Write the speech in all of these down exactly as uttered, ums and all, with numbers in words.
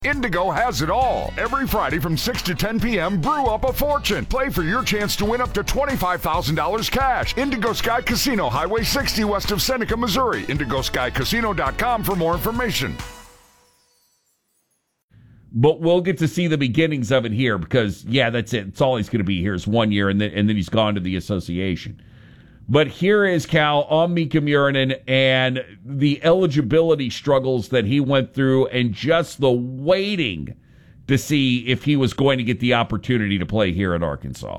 Indigo has it all. Every Friday from six to ten p.m., brew up a fortune. Play for your chance to win up to twenty-five thousand dollars cash. Indigo Sky Casino, Highway sixty west of Seneca, Missouri. indigo sky casino dot com for more information. But we'll get to see the beginnings of it here because, yeah, that's it. It's all he's going to be here is one year, and then, and then he's gone to the association. But here is Cal on Mika Murinen and the eligibility struggles that he went through and just the waiting to see if he was going to get the opportunity to play here at Arkansas.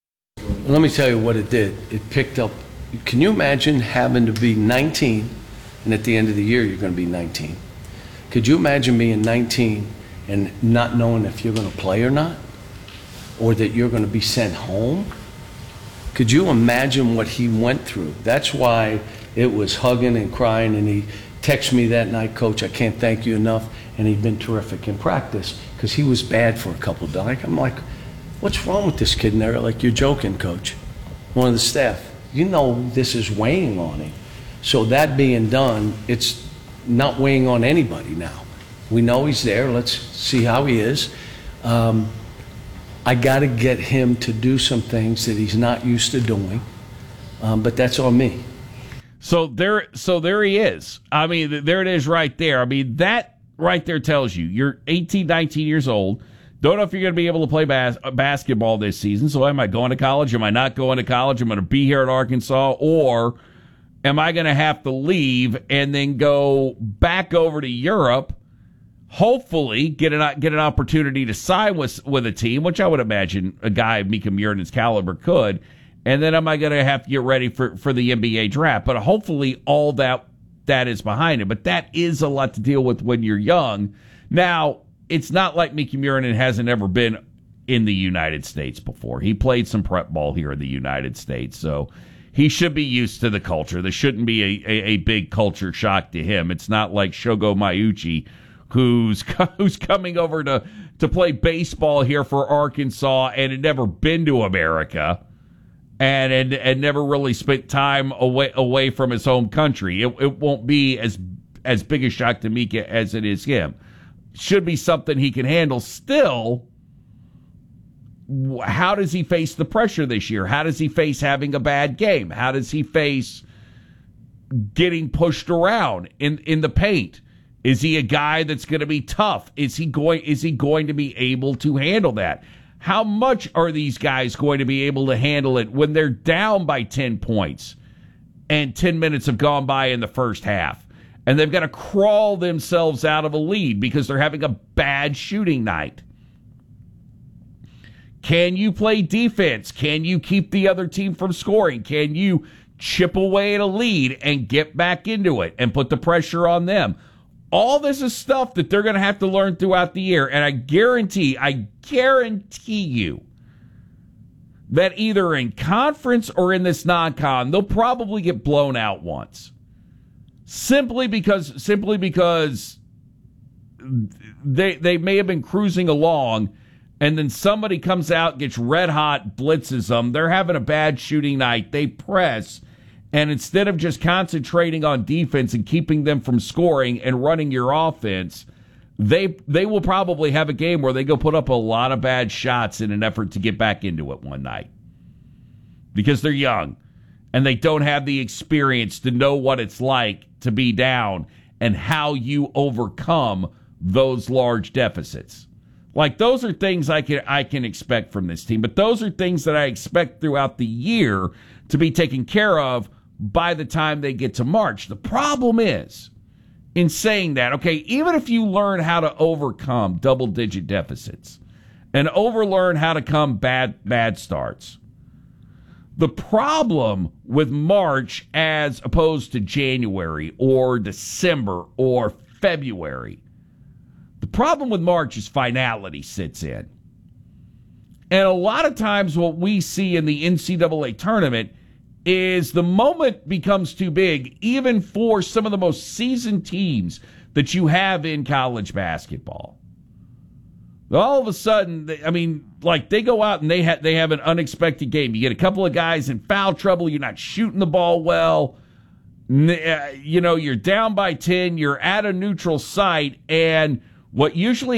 Let me tell you what it did. It picked up. Can you imagine having to be nineteen, and at the end of the year you're going to be nineteen? Could you imagine being nineteen and not knowing if you're going to play or not, or that you're going to be sent home? Could you imagine what he went through? That's why it was hugging and crying, and he texted me that night, Coach, I can't thank you enough, and he'd been terrific in practice because he was bad for a couple of days. I'm like, what's wrong with this kid? And they're like, you're joking, Coach. One of the staff, you know this is weighing on him. So that being done, it's not weighing on anybody now. We know he's there. Let's see how he is. Um, I got to get him to do some things that he's not used to doing, um, but that's on me. So there, so there he is. I mean, there it is right there. I mean, that right there tells you you're eighteen, nineteen years old. Don't know if you're going to be able to play bas- basketball this season. So am I going to college? Am I not going to college? I'm going to be here at Arkansas, or am I going to have to leave and then go back over to Europe? Hopefully, get an get an opportunity to sign with with a team, which I would imagine a guy of Mika Murinen's caliber could. And then am I going to have to get ready for, for the N B A draft? But hopefully, all that that is behind it. But that is a lot to deal with when you're young. Now, it's not like Mika Murinen hasn't ever been in the United States before. He played some prep ball here in the United States, so he should be used to the culture. There shouldn't be a, a, a big culture shock to him. It's not like Shogo Maiuchi, who's who's coming over to, to play baseball here for Arkansas and had never been to America and and, and never really spent time away away from his home country. It, it won't be as as big a shock to Mika as it is him. Should be something he can handle. Still, how does he face the pressure this year? How does he face having a bad game? How does he face getting pushed around in, in the paint? Is he a guy that's going to be tough? Is he going is he going to be able to handle that? How much are these guys going to be able to handle it when they're down by ten points and ten minutes have gone by in the first half? And they've got to crawl themselves out of a lead because they're having a bad shooting night. Can you play defense? Can you keep the other team from scoring? Can you chip away at a lead and get back into it and put the pressure on them? All this is stuff that they're going to have to learn throughout the year. And I guarantee, I guarantee you that either in conference or in this non-con, they'll probably get blown out once. Simply because, simply because they they may have been cruising along, and then somebody comes out, gets red hot, blitzes them. They're having a bad shooting night. They press, and instead of just concentrating on defense and keeping them from scoring and running your offense, they they will probably have a game where they go put up a lot of bad shots in an effort to get back into it one night because they're young and they don't have the experience to know what it's like to be down and how you overcome those large deficits. Like, those are things I can I can expect from this team, but those are things that I expect throughout the year to be taken care of by the time they get to March. The problem is, in saying that, okay, even if you learn how to overcome double-digit deficits and overlearn how to come bad bad starts, the problem with March as opposed to January or December or February, the problem with March is finality sits in. And a lot of times what we see in the N C double A tournament is the moment becomes too big, even for some of the most seasoned teams that you have in college basketball. All of a sudden, I mean, like, they go out and they, ha- they have an unexpected game. You get a couple of guys in foul trouble. You're not shooting the ball well. You know, you're down by ten. You're at a neutral site. And what usually